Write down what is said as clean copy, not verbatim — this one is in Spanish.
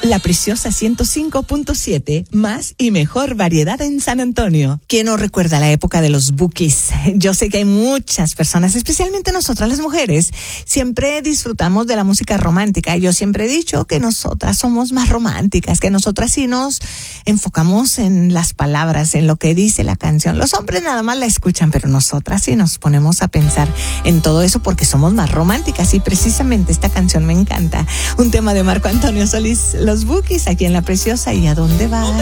La Preciosa 105.7, más y mejor variedad en San Antonio. ¿Quién no recuerda la época de los bookies? Yo sé que hay muchas personas, especialmente nosotras las mujeres, siempre disfrutamos de la música romántica. Yo siempre he dicho que nosotras somos más románticas, que nosotras sí nos enfocamos en las palabras, en lo que dice la canción. Los hombres nada más la escuchan, pero nosotras sí nos ponemos a pensar en todo eso porque somos más románticas, y precisamente esta canción me encanta. Un tema de Marco Antonio Solís, Los Bookies, aquí en La Preciosa. ¿Y a dónde vas?